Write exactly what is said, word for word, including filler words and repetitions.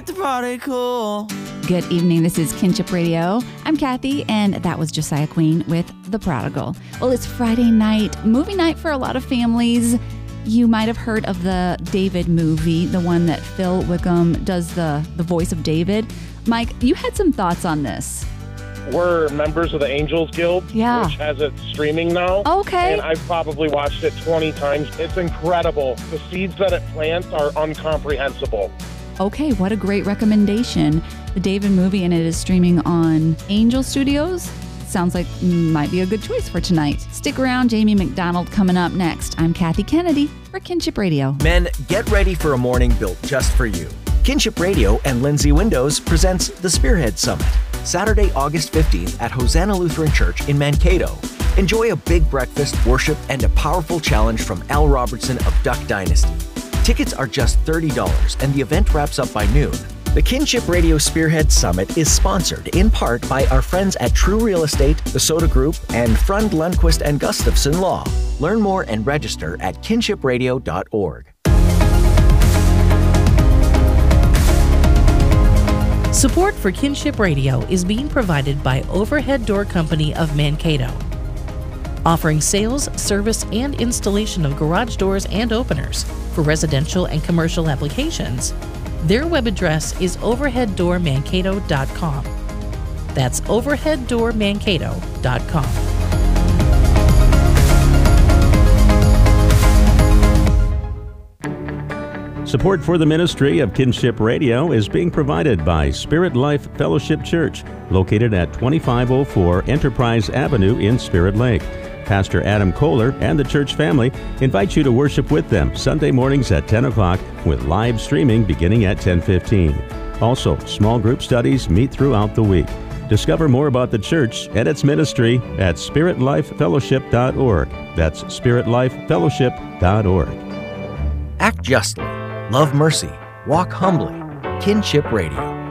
like to party cool. Good evening. This is Kinship Radio. I'm Kathy, and that was Josiah Queen with The Prodigal. Well, it's Friday night, movie night for a lot of families. You might have heard of the David movie, the one that Phil Wickham does the, the voice of David. Mike, you had some thoughts on this. We're members of the Angels Guild, Yeah. which has it streaming now. Okay. And I've probably watched it twenty times. It's incredible. The seeds that it plants are incomprehensible. Okay, what a great recommendation. The David movie, and it is streaming on Angel Studios. Sounds like might be a good choice for tonight. Stick around, Jamie McDonald coming up next. I'm Kathy Kennedy for Kinship Radio. Men, get ready for a morning built just for you. Kinship Radio and Lindsay Windows presents the Spearhead Summit, Saturday, August fifteenth at Hosanna Lutheran Church in Mankato. Enjoy a big breakfast, worship, and a powerful challenge from Al Robertson of Duck Dynasty. Tickets are just thirty dollars, and the event wraps up by noon. The Kinship Radio Spearhead Summit is sponsored in part by our friends at True Real Estate, the Soda Group, and Frund Lundquist and Gustafson Law. Learn more and register at kinship radio dot org. Support for Kinship Radio is being provided by Overhead Door Company of Mankato, offering sales, service, and installation of garage doors and openers for residential and commercial applications. Their web address is overhead door mankato dot com. That's overhead door mankato dot com. Support for the ministry of Kinship Radio is being provided by Spirit Life Fellowship Church, located at twenty-five oh four Enterprise Avenue in Spirit Lake. Pastor Adam Kohler and the church family invite you to worship with them Sunday mornings at ten o'clock with live streaming beginning at ten fifteen. Also, small group studies meet throughout the week. Discover more about the church and its ministry at spirit life fellowship dot org. That's spirit life fellowship dot org. Act justly, love mercy, walk humbly. Kinship Radio.